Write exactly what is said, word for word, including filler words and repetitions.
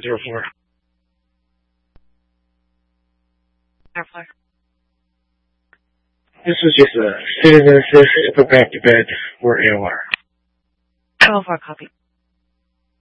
Zero four. Airflow. This was just a citizen assist to put back to bed for A O R. twelve four copy.